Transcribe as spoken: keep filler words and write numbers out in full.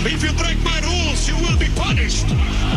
If you break my rules, you will be punished.